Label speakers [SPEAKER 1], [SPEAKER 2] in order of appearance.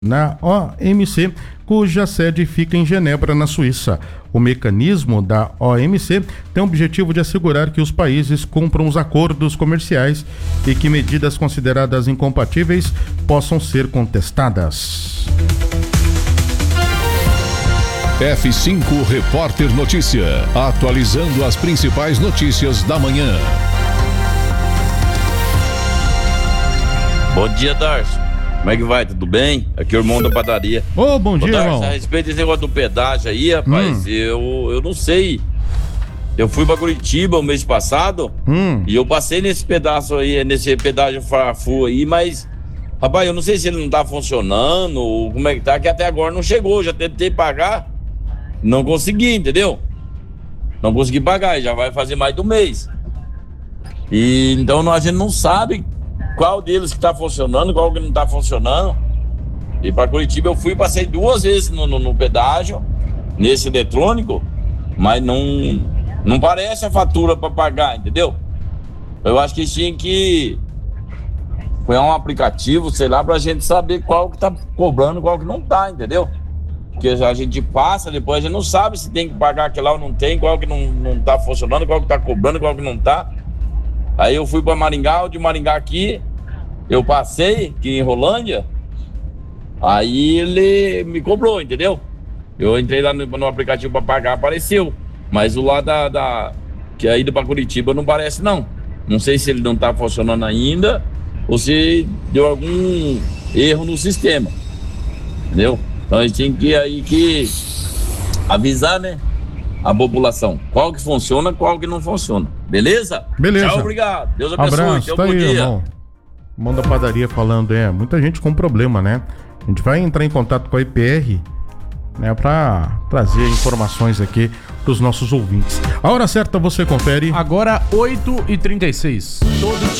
[SPEAKER 1] na OMC, cuja sede fica em Genebra, na Suíça. O mecanismo da OMC tem o objetivo de assegurar que os países cumpram os acordos comerciais e que medidas consideradas incompatíveis possam ser contestadas.
[SPEAKER 2] F5 Repórter Notícia, atualizando as principais notícias da manhã.
[SPEAKER 3] Bom dia, Darcio. Como é que vai? Tudo bem? Aqui é o irmão da padaria.
[SPEAKER 1] Ô, bom dia,
[SPEAKER 3] Darcio,
[SPEAKER 1] irmão.
[SPEAKER 3] a respeito desse negócio do pedágio aí, rapaz, eu não sei. Eu fui pra Curitiba o mês passado e eu passei nesse pedaço aí, nesse pedágio Farfu aí, mas, rapaz, eu não sei se ele não tá funcionando ou como é que tá, que até agora não chegou. Já tentei pagar, não consegui, entendeu? Não consegui pagar, já vai fazer mais de um mês. E então a gente não sabe qual deles que tá funcionando, qual que não tá funcionando. E para Curitiba eu fui, passei 2 vezes no pedágio, nesse eletrônico, mas não parece a fatura para pagar, entendeu? Eu acho que tinha que criar um aplicativo, sei lá, pra gente saber qual que tá cobrando, qual que não tá, entendeu? Porque a gente passa, depois a gente não sabe se tem que pagar aquilo lá ou não tem, qual que não tá funcionando, qual que tá cobrando, qual que não tá. Aí eu fui para Maringá, de Maringá aqui, eu passei aqui em Rolândia, aí ele me cobrou, entendeu? Eu entrei lá no aplicativo para pagar, apareceu, mas o lá que é ido para Curitiba não parece não. Não sei se ele não tá funcionando ainda ou se deu algum erro no sistema, entendeu? Então a gente tinha que avisar, né, a população qual que funciona, qual que não funciona. Beleza?
[SPEAKER 1] Beleza.
[SPEAKER 3] Tchau, obrigado. Deus abençoe.
[SPEAKER 1] Abraço, tá
[SPEAKER 3] bom
[SPEAKER 1] aí,
[SPEAKER 3] dia.
[SPEAKER 1] irmão. Irmão da padaria falando, muita gente com problema, né? A gente vai entrar em contato com a IPR, né, pra trazer informações aqui pros nossos ouvintes. A hora certa você confere.
[SPEAKER 4] Agora 8h36.
[SPEAKER 5] Todo dia.